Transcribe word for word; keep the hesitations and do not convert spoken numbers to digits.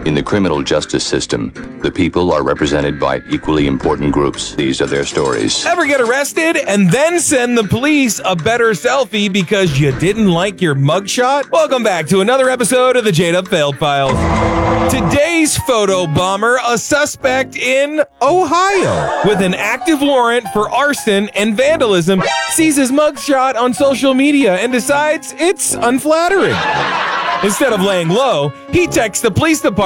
In the criminal justice system, the people are represented by equally important groups. These are their stories. Ever get arrested and then send the police a better selfie because you didn't like your mugshot? Welcome back to another episode of the J-Dub Failed Files. Today's photo bomber, a suspect in Ohio with an active warrant for arson and vandalism, sees his mugshot on social media and decides it's unflattering. Instead of laying low, he texts the police department